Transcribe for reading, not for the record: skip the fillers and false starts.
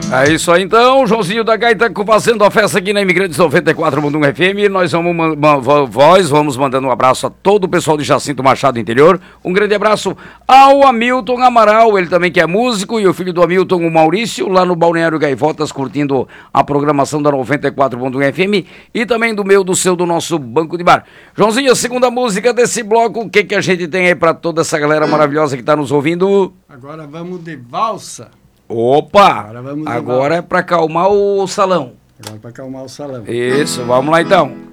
É isso aí então, Joãozinho da Gaita fazendo a festa aqui na Imigrantes 94.1 FM. Nós vamos mandando um abraço a todo o pessoal de Jacinto Machado Interior. Um grande abraço ao Hamilton Amaral, ele também que é músico, e o filho do Hamilton, o Maurício, lá no Balneário Gaivotas, curtindo a programação da 94.1 FM e também do seu, do nosso banco de bar. Joãozinho, a segunda música desse bloco, o que a gente tem aí pra toda essa galera maravilhosa que tá nos ouvindo? Agora vamos de valsa. Opa! Agora é pra acalmar o salão. Agora pra acalmar o salão. Isso, vamos lá então.